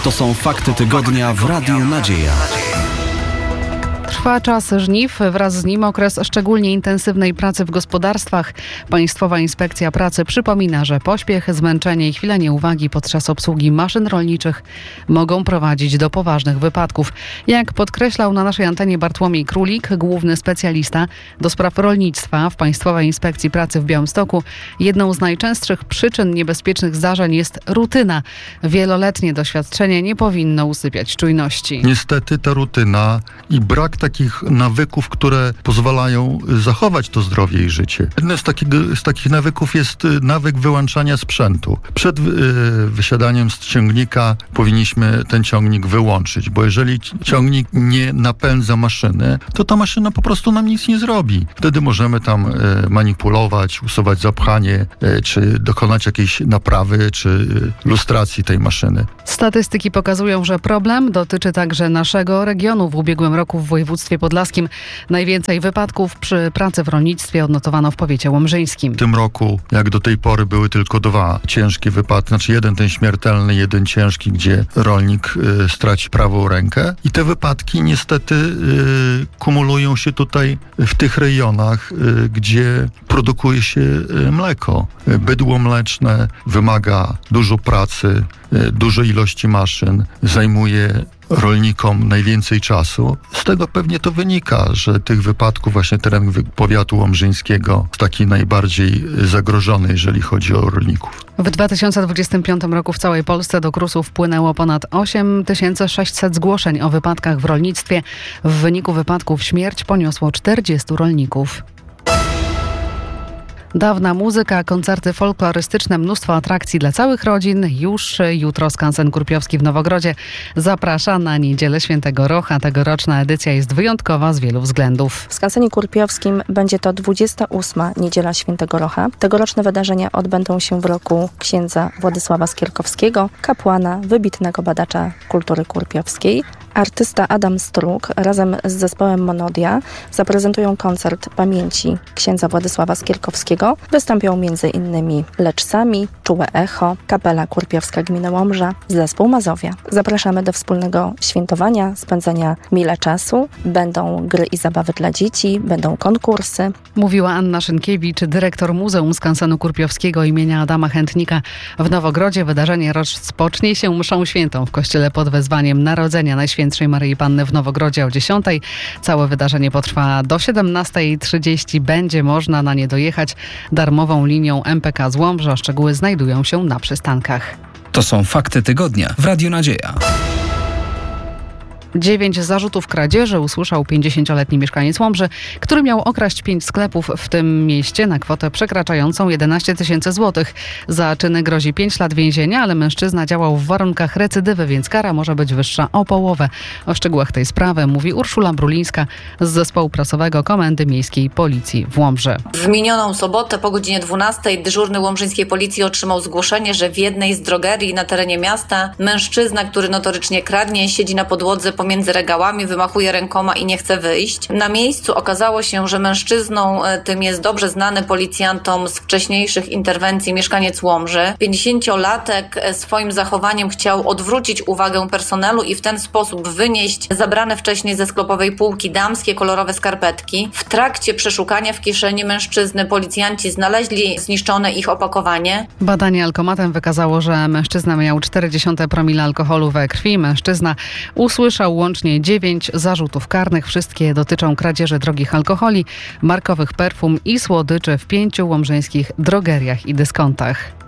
To są fakty tygodnia w Radiu Nadzieja. Trwa czas żniw, wraz z nim okres szczególnie intensywnej pracy w gospodarstwach. Państwowa Inspekcja Pracy przypomina, że pośpiech, zmęczenie i chwila nieuwagi podczas obsługi maszyn rolniczych mogą prowadzić do poważnych wypadków. Jak podkreślał na naszej antenie Bartłomiej Królik, główny specjalista do spraw rolnictwa w Państwowej Inspekcji Pracy w Białymstoku, jedną z najczęstszych przyczyn niebezpiecznych zdarzeń jest rutyna. Wieloletnie doświadczenie nie powinno usypiać czujności. Niestety ta rutyna i brak takich nawyków, które pozwalają zachować to zdrowie i życie. Jednym z takich nawyków jest nawyk wyłączania sprzętu. Przed wysiadaniem z ciągnika powinniśmy ten ciągnik wyłączyć, bo jeżeli ciągnik nie napędza maszyny, to ta maszyna po prostu nam nic nie zrobi. Wtedy możemy tam manipulować, usuwać zapchanie, czy dokonać jakiejś naprawy, czy lustracji tej maszyny. Statystyki pokazują, że problem dotyczy także naszego regionu. W ubiegłym roku w województwie podlaskim najwięcej wypadków przy pracy w rolnictwie odnotowano w powiecie łomżyńskim. W tym roku, jak do tej pory, były tylko 2 ciężkie wypadki, znaczy jeden ten śmiertelny, jeden ciężki, gdzie rolnik straci prawą rękę. I te wypadki niestety kumulują się tutaj w tych rejonach, gdzie produkuje się mleko. Bydło mleczne wymaga dużo pracy, dużej ilości maszyn, zajmuje rolnikom najwięcej czasu. Z tego pewnie to wynika, że tych wypadków właśnie teren powiatu łomżyńskiego jest taki najbardziej zagrożony, jeżeli chodzi o rolników. W 2025 roku w całej Polsce do KRUS-u wpłynęło ponad 8600 zgłoszeń o wypadkach w rolnictwie. W wyniku wypadków śmierć poniosło 40 rolników. Dawna muzyka, koncerty folklorystyczne, mnóstwo atrakcji dla całych rodzin. Już jutro Skansen Kurpiowski w Nowogrodzie zaprasza na Niedzielę Świętego Rocha. Tegoroczna edycja jest wyjątkowa z wielu względów. W Skansenie Kurpiowskim będzie to 28. Niedziela Świętego Rocha. Tegoroczne wydarzenia odbędą się w roku księdza Władysława Skierkowskiego, kapłana, wybitnego badacza kultury kurpiowskiej. Artysta Adam Struk razem z zespołem Monodia zaprezentują koncert pamięci księdza Władysława Skierkowskiego. Wystąpią m.in. Lecz Sami, Czułe Echo, Kapela Kurpiowska Gminy Łomża, Zespół Mazowia. Zapraszamy do wspólnego świętowania, spędzania mile czasu. Będą gry i zabawy dla dzieci, będą konkursy. Mówiła Anna Szynkiewicz, dyrektor Muzeum Skansenu Kurpiowskiego imienia Adama Chętnika w Nowogrodzie. Wydarzenie rozpocznie się mszą świętą w kościele pod wezwaniem Narodzenia Najświętszej Maryi Panny w Nowogrodzie o 10. Całe wydarzenie potrwa do 17:30. Będzie można na nie dojechać darmową linią MPK z Łomża. Szczegóły znajdują się na przystankach. To są fakty tygodnia w Radiu Nadzieja. 9 zarzutów kradzieży usłyszał 50-letni mieszkaniec Łomży, który miał okraść 5 sklepów w tym mieście na kwotę przekraczającą 11 000 złotych. Za czyny grozi 5 lat więzienia, ale mężczyzna działał w warunkach recydywy, więc kara może być wyższa o połowę. O szczegółach tej sprawy mówi Urszula Brulińska z zespołu prasowego Komendy Miejskiej Policji w Łomży. W minioną sobotę po godzinie 12 dyżurny łomżyńskiej policji otrzymał zgłoszenie, że w jednej z drogerii na terenie miasta mężczyzna, który notorycznie kradnie, siedzi na podłodze pomiędzy regałami, wymachuje rękoma i nie chce wyjść. Na miejscu okazało się, że mężczyzną tym jest dobrze znany policjantom z wcześniejszych interwencji mieszkaniec Łomży. 50-latek swoim zachowaniem chciał odwrócić uwagę personelu i w ten sposób wynieść zabrane wcześniej ze sklepowej półki damskie kolorowe skarpetki. W trakcie przeszukania w kieszeni mężczyzny policjanci znaleźli zniszczone ich opakowanie. Badanie alkomatem wykazało, że mężczyzna miał 0,4 promila alkoholu we krwi. Mężczyzna usłyszał łącznie 9 zarzutów karnych. Wszystkie dotyczą kradzieży drogich alkoholi, markowych perfum i słodyczy w 5 łomżyńskich drogeriach i dyskontach.